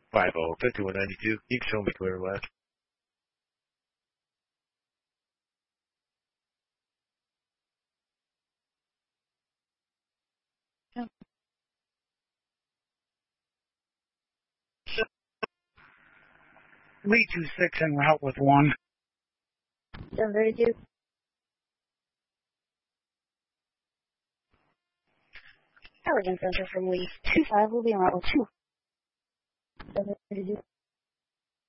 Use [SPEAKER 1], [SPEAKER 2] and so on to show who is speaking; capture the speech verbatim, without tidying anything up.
[SPEAKER 1] five oh, fifty-one ninety-two. You can show me clear west.
[SPEAKER 2] Lee two six en route with one.
[SPEAKER 3] seven thirty-two. Allergen Center from Lee two five will be en route with two. seven thirty-two.